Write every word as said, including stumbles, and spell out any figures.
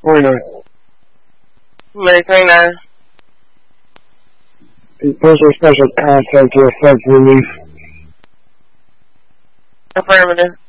forty-nine. May twenty-nine. Personal special contact to effect release. Affirmative.